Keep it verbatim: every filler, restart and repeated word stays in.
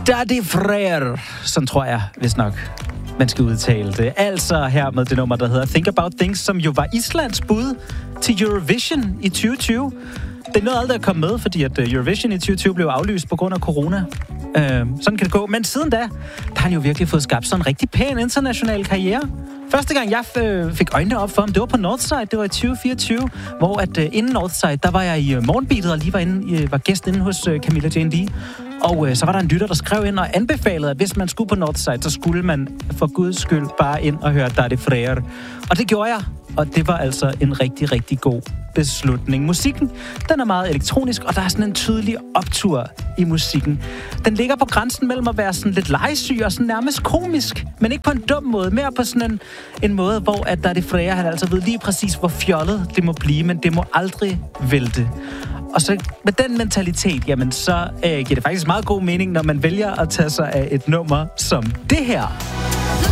Daddy Frère, sådan tror jeg, hvis nok man skal udtale det. Altså her med det nummer, der hedder Think About Things, som jo var Islands bud til Eurovision i tyve tyve. Det nåede aldrig at komme med, fordi at Eurovision i tyve tyve blev aflyst på grund af corona. Øh, sådan kan det gå. Men siden da, der har han jo virkelig fået skabt sådan en rigtig pæn international karriere. Første gang, jeg øh, fik øjnene op for ham, det var på Northside. Det var i tyve fireogtyve, hvor at, øh, inden Northside, der var jeg i øh, Morgenbeatet og lige var, inde, øh, var gæst inde hos øh, Camilla Jane Lee. Og øh, så var der en lytter, der skrev ind og anbefalede, at hvis man skulle på Northside, så skulle man for guds skyld bare ind og høre Daddy Frère. Og det gjorde jeg, og det var altså en rigtig, rigtig god beslutning. Musikken, den er meget elektronisk, og der er sådan en tydelig optur i musikken. Den ligger på grænsen mellem at være sådan lidt legesyg og sådan nærmest komisk, men ikke på en dum måde, mere på sådan en, en måde, hvor at Daddy Frère, han altså ved lige præcis, hvor fjollet det må blive, men det må aldrig vælte. Og så med den mentalitet, jamen så øh, giver det faktisk meget god mening, når man vælger at tage sig af et nummer som det her.